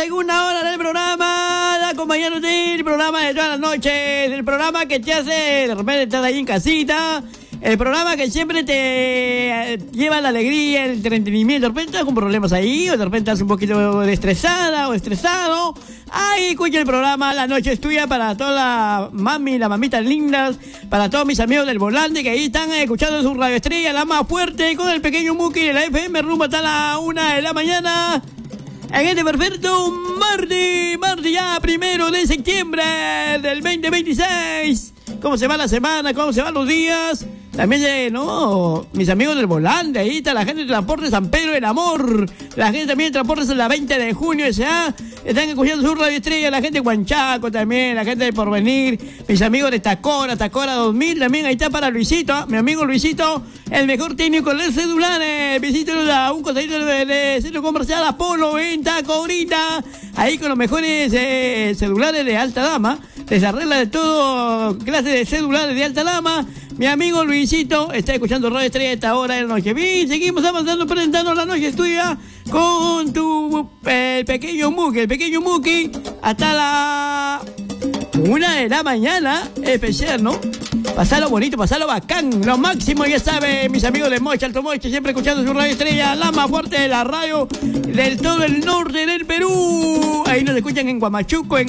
segunda hora del programa, acompañándote el programa de todas las noches, el programa que te hace, de repente estás ahí en casita, el programa que siempre te lleva la alegría, el entretenimiento. De repente estás con problemas ahí, o de repente estás un poquito estresada o estresado. Ahí escucha el programa, la noche es tuya, para toda la mami, las mamitas lindas, para todos mis amigos del volante que ahí están escuchando su radio estrella, la más fuerte, con el pequeño Muki de la FM, rumbo hasta la 1 de la mañana. En este perfecto martes ya 1 de septiembre del 2026. ¿Cómo se va la semana? ¿Cómo se van los días? También, mis amigos del volante, ahí está la gente de Transporte San Pedro del Amor, la gente también de Transportes en la 20 de junio S.A. Están escuchando su radio estrella, la gente de Huanchaco también, la gente de Porvenir, mis amigos de Tacora 2000 también, ahí está para Luisito, mi amigo Luisito, el mejor técnico de celulares, visítenos a un costadito de centro comercial Apolo en Tacorita, ahí con los mejores celulares de alta gama, les arregla de todo clase de celulares de alta gama. Mi amigo Luisito está escuchando Radio Estrella a esta hora de la noche. Bien, seguimos avanzando, presentando la noche estudia con tu pequeño Muki, hasta la 1 de la mañana, especial, ¿no? Pasalo bonito, pasalo bacán, lo máximo, ya saben, mis amigos de Mocha, Alto Mocha, siempre escuchando su radio estrella, la más fuerte de la radio del todo el norte del Perú. Ahí nos escuchan en Huamachuco, en